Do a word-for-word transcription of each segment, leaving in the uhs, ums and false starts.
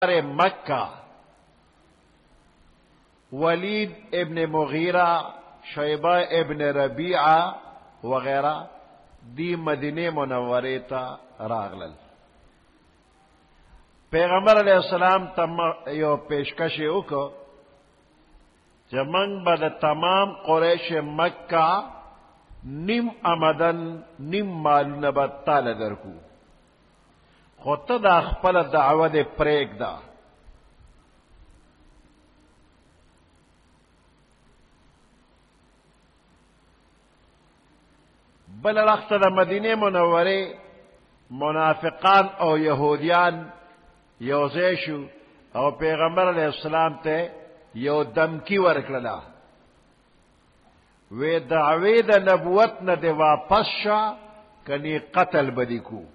مکہ ولید ابن مغیرہ شیبہ ابن ربیعہ وغیرہ دی مدینه منوره تا راغلل. پیغمبر علیہ السلام تم یو پیشکش وکړه چې موږ به د تمام قریش مکه نیم آمدن نیم مالونه به تاله درکو، خو ته دا خپله دعوه دې پرېږده. بل اړخ ته د مدینې منورې منافقان او یهودیان یو ځای شو او پیغمبر علیه السلام ته یو دمکی ورکړله، وی دعوی د نبوت نه دې واپس شه کنی قتل به دې کو.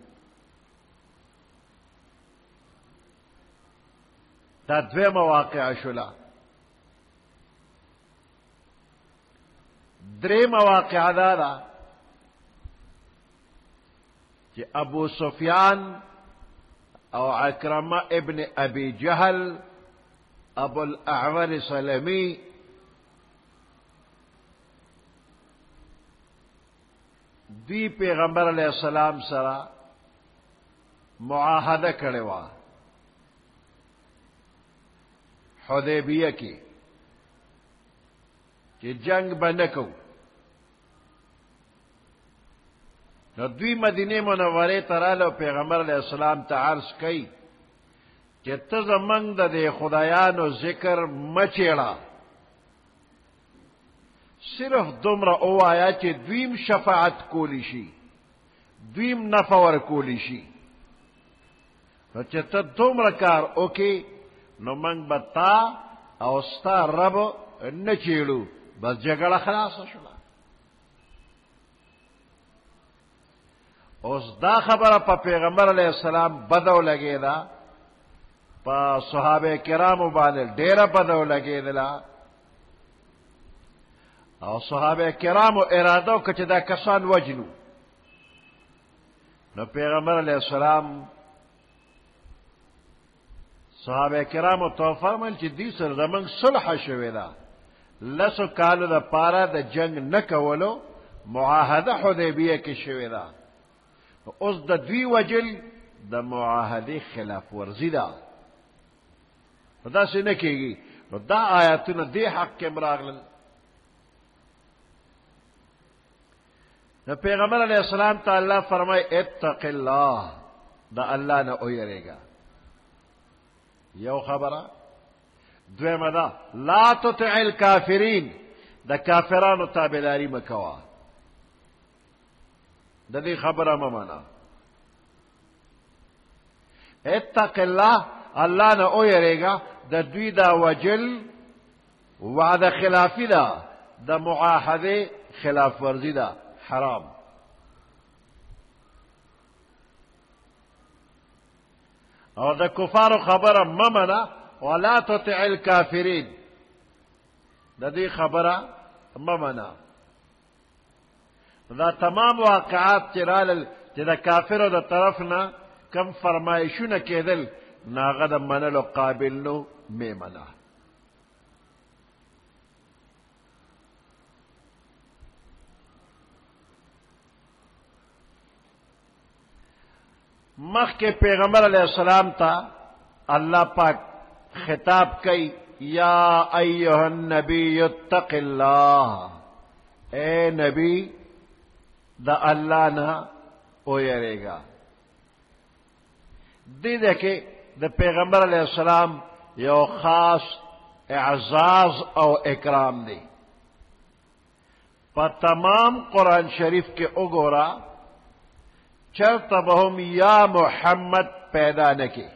دا دویمه واقعه شوله. درېیمه واقعه دا ده کہ ابو سفیان او عکرمہ ابن ابی جہل ابو الاعور سلمی دی پیغمبر علیہ السلام سرا معاہدہ کړې وه حدیبیہ کی کہ جنگ به نه کوو. نو دوی مدینه منوره ته راغلل، پیغمبر علیہ السلام ته عرض کوي چې ته زموږ د دې خدایانو ذکر مه چېړه، صرف دومره ووایه چې دویم شفاعت کولی شي، دویم نفع ورکولی شي. نو چې ته دومره کار وکې نو موږ به تا او ستا رب نه چېړو، بس جګړه خلاصه شوله. اوس دا خبره په پیغمبر علیہ السلام بدو لګېده، په صحابه کرامو باندې ډېره بدو لګېدله، او صحابه کرامو اراده وکړه چې دا کسان وجنو. نو پیغمبر علیہ السلام صحابه کرامو ته وفرمایل چې دوی سره زموږ صلح شوې ده، لسو کالو دپاره د جنگ نه کولو معاهده حدیبیه کې شوې ده. اوس د دوی وجل د معاهدې خلاف ورزي ده، نو داسې نه کېږي. نو دا آیاتونه دې حق کې راغلل. نو پیغمبر علیہ السلام ته الله فرمای اتق الله، د الله نه ویریږه. یو خبره. دویمه ده لا تطع الکافرین، د کافرانو تابعداري مه کوه، د دې خبره مه منه. اتق الله، الله نه ویریږه. د دوی دا وجل وعده خلافی ده، د معاهده خلاف ورزی ده، حرام. او د کفارو خبره مه منه، ولا تطع الکافرین، د دې خبره مه منه. دا تمام واقعات چې رالل چې د کافرو د طرف نه کم فرمایشونه کېدل، نو هغه د منلو قابل نو، مې منه. مخکې پیغمبر علیہ السلام ته الله پاک خطاب کوي یا ایها النبی اتق الله، اے نبی دا اللہ نه ویریږه. دې ده کې د پیغمبر علیہ السلام یو خاص اعزاز او اکرام دی. په تمام قرآن شریف کې وګوره چرته به هم یا محمد پیدا نه کې،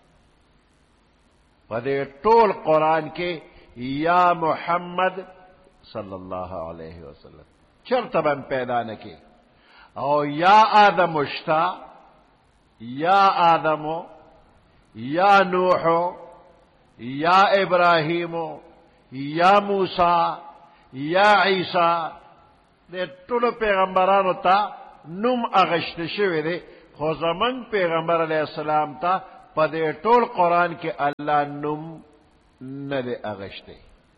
په دې ټول قرآن کې یا محمد صلی الله علیه وسلم چرته به پیدا نه کې. او یا آدم اشتا، یا آدمو، یا نوحو، یا ابراہیمو، یا موسیٰ، یا عیسیٰ، دے ټولو پیغمبرانو تا نوم اغشت شوی دی، خو زمنګ پیغمبر علیہ السلام تا پدے ټول قرآن کے اللہ نم نہ دے اغشتے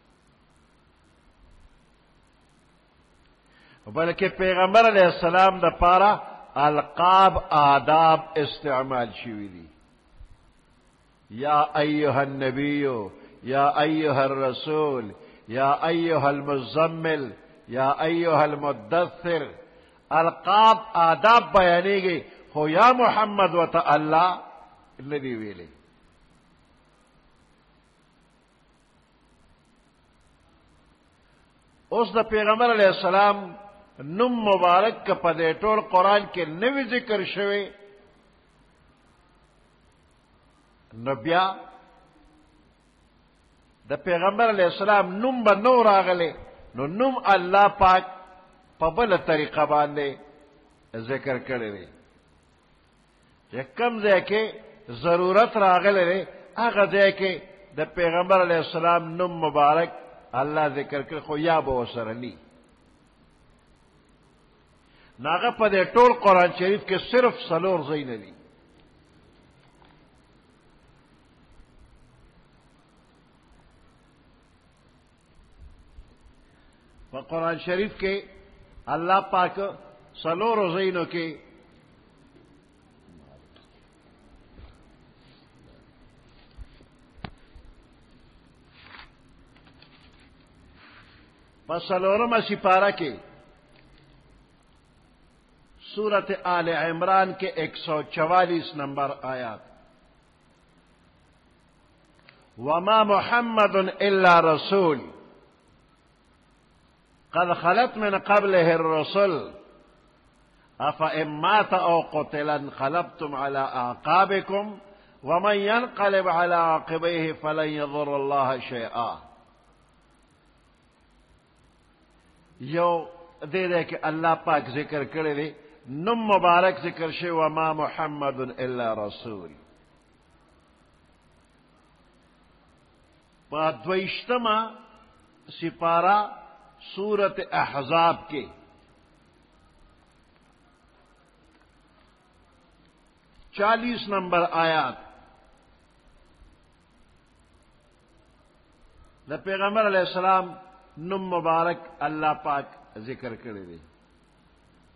بلکہ پیغمبر علیہ السلام دا پارا القاب آداب استعمال شوی دی یا ایہا النبی یا ایہا الرسول یا ایہا المزمل یا ایہا المدثر القاب آداب بیانے گئی ہو یا محمد و تا اللہ ندی ویلے اس دا پیغمبر علیہ السلام نم مبارک کا پدے ٹول قرآن کے نوی ذکر شوے نبیا دا پیغمبر علیہ السلام نم با نو راغلے نو نم اللہ پاک پبل طریقہ باندے ذکر کرے رے کہ کم دے کے ضرورت راغلے رے آغا دے کے دا پیغمبر علیہ السلام نم مبارک اللہ ذکر کر خو یا بو سرلی ناغا پا دے ٹول قرآن شریف کے صرف سلور زین دی پا قرآن شریف کے اللہ پاک سلور زینوں کے پا سلورم سپارہ کے سورت آل عمران کے ایک سو چوالیس نمبر آیات وما محمد الا رسول قد خلت من قبله الرسل افإن مات او قتل انقلبتم على اعقابكم ومن ينقلب على عقبيه فلن يضر الله شيئا یو دے دے کہ اللہ پاک ذکر کرے دے نم مبارک ذکر شے وما محمد الا رسول پا دویشتما سپارہ سورت احزاب کے چالیس نمبر آیات دا پیغمبر علیہ السلام نم مبارک اللہ پاک ذکر کرے دے